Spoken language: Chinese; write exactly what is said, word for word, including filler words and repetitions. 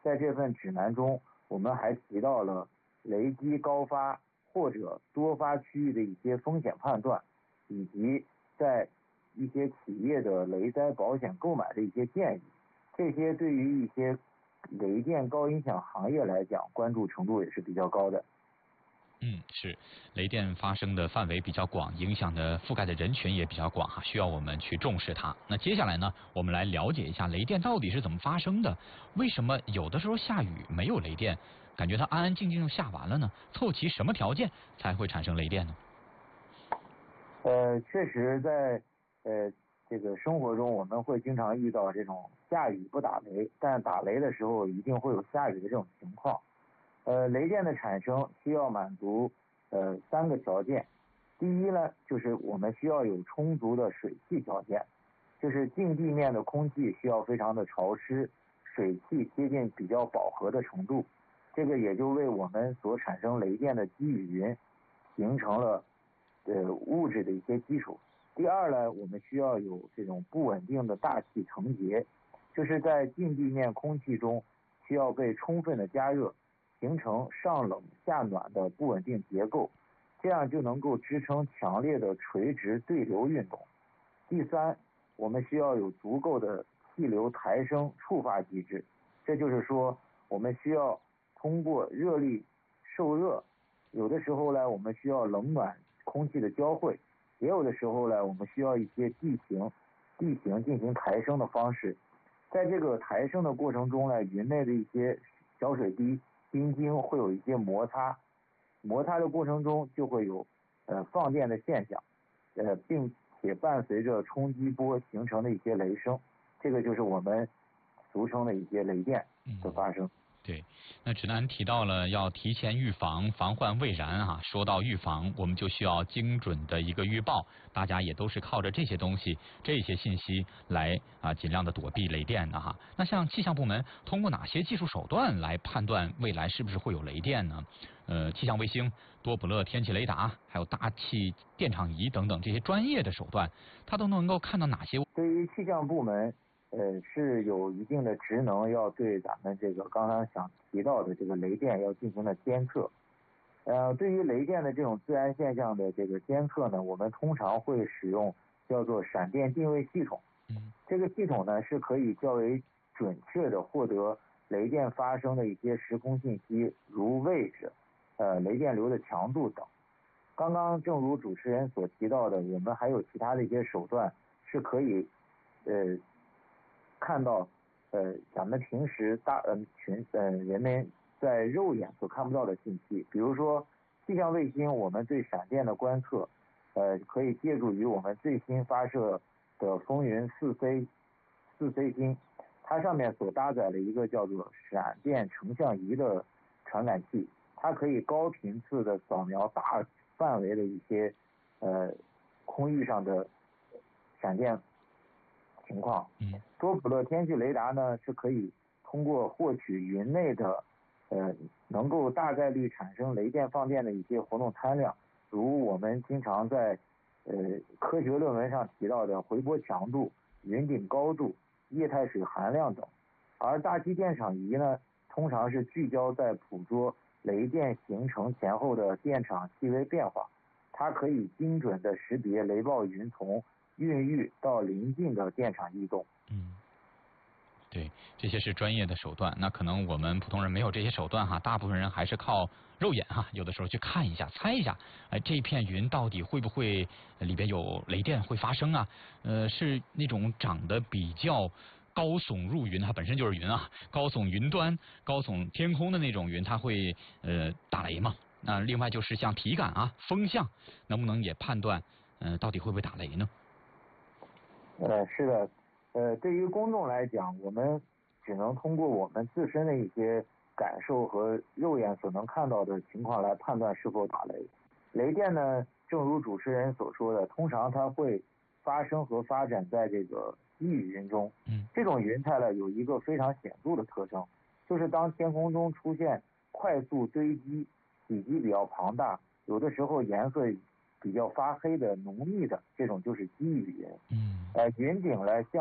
在这份指南中，我们还提到了雷击高发或者多发区域的一些风险判断，以及在一些企业的雷灾保险购买的一些建议。这些对于一些雷电高影响行业来讲，关注程度也是比较高的。 嗯，是，雷电发生的范围比较广，影响的覆盖的人群也比较广哈，需要我们去重视它。那接下来呢，我们来了解一下雷电到底是怎么发生的？为什么有的时候下雨没有雷电，感觉它安安静静就下完了呢？凑齐什么条件才会产生雷电呢？ 呃，确实在呃这个生活中，我们会经常遇到这种下雨不打雷，但打雷的时候一定会有下雨的这种情况。呃，雷电的产生需要满足呃三个条件。第一呢，就是我们需要有充足的水汽条件，就是近地面的空气需要非常的潮湿，水汽接近比较饱和的程度，这个也就为我们所产生雷电的积雨云形成了呃物质的一些基础。第二呢，我们需要有这种不稳定的大气层结，就是在近地面空气中需要被充分的加热，形成上冷下暖的不稳定结构，这样就能够支撑强烈的垂直对流运动。第三，我们需要有足够的气流抬升触发机制，这就是说我们需要通过热力受热，有的时候呢我们需要冷暖空气的交汇，也有的时候呢我们需要一些地形地形进行抬升的方式。在这个抬升的过程中呢，云内的一些小水滴冰晶会有一些摩擦，摩擦的过程中就会有呃放电的现象，呃，并且伴随着冲击波形成的一些雷声，这个就是我们俗称的一些雷电的发生。 嗯对，那指南提到了要提前预防，防患未然啊。说到预防，我们就需要精准的一个预报，大家也都是靠着这些东西、这些信息来啊，尽量的躲避雷电的哈。那像气象部门通过哪些技术手段来判断未来是不是会有雷电呢？呃，气象卫星、多普勒天气雷达，还有大气电场仪等等这些专业的手段，它都能够看到哪些？ 对于气象部门。呃，是有一定的职能，要对咱们这个刚刚想提到的这个雷电要进行的监测。呃，对于雷电的这种自然现象的这个监测呢，我们通常会使用叫做闪电定位系统。 嗯， 这个系统呢是可以较为准确的获得雷电发生的一些时空信息，如位置、呃雷电流的强度等。刚刚正如主持人所提到的，我们还有其他的一些手段是可以呃。看到呃咱们平时大呃群呃人们在肉眼所看不到的信息，比如说气象卫星，我们对闪电的观测，呃可以借助于我们最新发射的风云四 C 四 C 星，它上面所搭载了一个叫做闪电成像仪的传感器，它可以高频次的扫描大范围的一些呃空域上的闪电情况。多普勒天气雷达呢是可以通过获取云内的呃能够大概率产生雷电放电的一些活动参量，如我们经常在呃科学论文上提到的回波强度、云顶高度、液态水含量等。而大气电场仪呢，通常是聚焦在捕捉雷电形成前后的电场细微变化，它可以精准的识别雷暴云从孕育到临近的电场异动。 嗯，对，这些是专业的手段。那可能我们普通人没有这些手段哈，大部分人还是靠肉眼哈，有的时候去看一下、猜一下，哎，这片云到底会不会里边有雷电会发生啊？呃，是那种长得比较高耸入云，它本身就是云啊，高耸云端、高耸天空的那种云，它会呃打雷吗？那另外就是像体感啊、风向，能不能也判断呃到底会不会打雷呢？ 呃，是的，呃，对于公众来讲，我们只能通过我们自身的一些感受和肉眼所能看到的情况来判断是否打雷。雷电呢，正如主持人所说的，通常它会发生和发展在这个积雨云中。 嗯， 这种云彩呢，有一个非常显著的特征，就是当天空中出现快速堆积、体积比较庞大，有的时候颜色比较发黑的浓密的，这种就是积雨云。 嗯， 呃，云顶来向